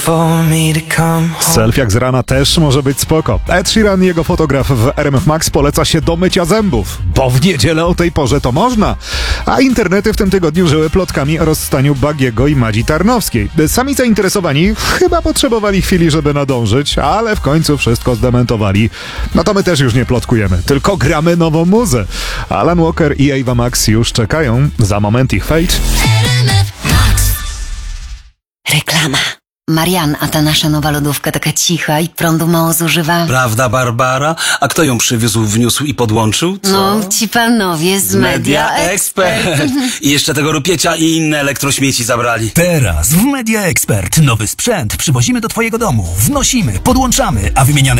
Selfiak z rana też może być spoko. Ed Sheeran i jego fotograf w RMF Max poleca się do mycia zębów, bo w niedzielę o tej porze to można. A internety w tym tygodniu żyły plotkami o rozstaniu Bagiego i Madzi Tarnowskiej. Sami zainteresowani chyba potrzebowali chwili, żeby nadążyć, ale w końcu wszystko zdementowali. No to my też już nie plotkujemy, tylko gramy nową muzę. Alan Walker i Ava Max już czekają. Za moment ich fate. Reklama. Marian, a ta nasza nowa lodówka taka cicha i prądu mało zużywa. Prawda, Barbara? A kto ją przywiózł, wniósł i podłączył? Co? No, ci panowie z Media Expert. I jeszcze tego rupiecia i inne elektrośmieci zabrali. Teraz w Media Expert nowy sprzęt przywozimy do twojego domu, wnosimy, podłączamy, a wymieniane